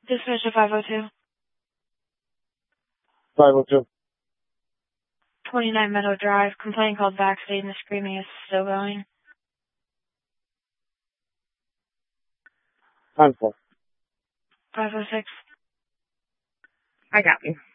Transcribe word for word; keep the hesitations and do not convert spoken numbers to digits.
Dispatch to five oh two. five oh two. twenty-nine Meadow Drive. Complaint called backstage and the screaming is still going. ten four. five oh six. I got you.